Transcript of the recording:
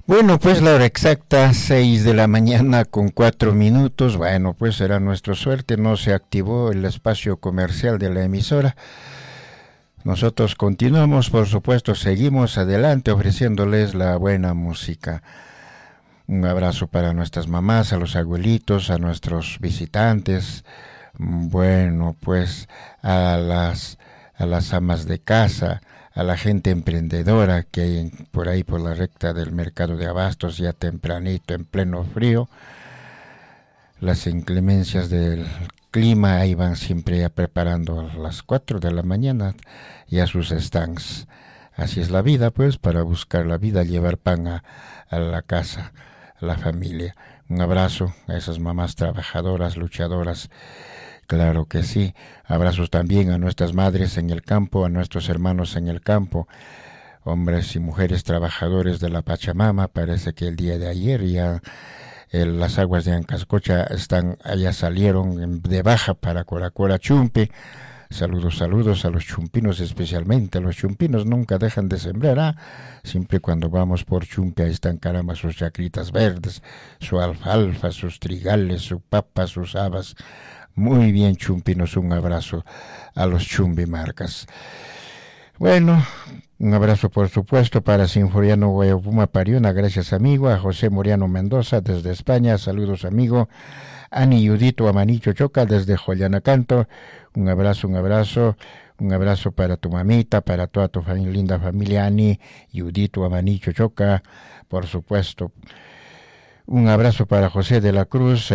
Bueno, pues la hora exacta, 6 de la mañana con 4 minutos. Bueno, pues será nuestra suerte, no se activó el espacio comercial de la emisora. Nosotros continuamos, por supuesto, seguimos adelante ofreciéndoles la buena música. Un abrazo para nuestras mamás, a los abuelitos, a nuestros visitantes. Bueno, pues a las amas de casa, a la gente emprendedora que hay por ahí por la recta del mercado de abastos ya tempranito, en pleno frío. Las inclemencias del clima ahí van siempre ya preparando a las 4 de la mañana ya sus stands. Así es la vida, pues, para buscar la vida, llevar pan a la casa, a la familia. Un abrazo a esas mamás trabajadoras, luchadoras. Claro que sí. Abrazos también a nuestras madres en el campo, a nuestros hermanos en el campo, hombres y mujeres trabajadores de la Pachamama. Parece que el día de ayer ya las aguas de Ancascocha ya salieron de baja para Coracora Chumpe. Saludos a los chumpinos, especialmente. Los chumpinos nunca dejan de sembrar, siempre cuando vamos por Chumpe, ahí están caramba sus chacritas verdes, su alfalfa, sus trigales, su papa, sus habas. Muy bien, chumpinos, un abrazo a los chumbimarcas. Bueno, un abrazo por supuesto para Sinforiano Guayapuma Pariuna, gracias amigo, a José Moriano Mendoza desde España, saludos amigo, Ani Yudito Amanicho Choca desde Joyanacanto, un abrazo para tu mamita, para toda tu linda familia, Ani Yudito Amanicho Choca, por supuesto. Un abrazo para José de la Cruz,